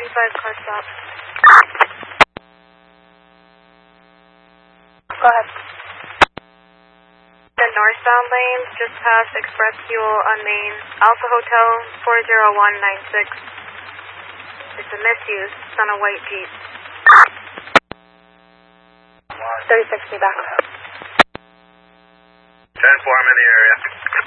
35 car stop. Go ahead. The northbound lanes just past Express Fuel on Main, Alpha Hotel 40196. It's a misuse. It's on a white Jeep. 3060 back. 10-4, I'm in the area.